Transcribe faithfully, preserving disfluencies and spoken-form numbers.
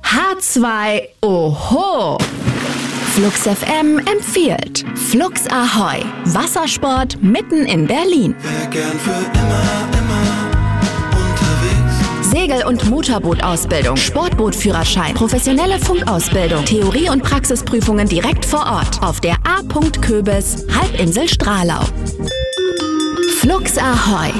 H zwei Oho. Flux F M empfiehlt Flux Ahoi. Wassersport mitten in Berlin. Wär gern für immer, immer unterwegs. Segel- und Motorbootausbildung, Sportbootführerschein, professionelle Funkausbildung, Theorie- und Praxisprüfungen direkt vor Ort auf der A. Köbis, Halbinsel Stralau. Flux Ahoi.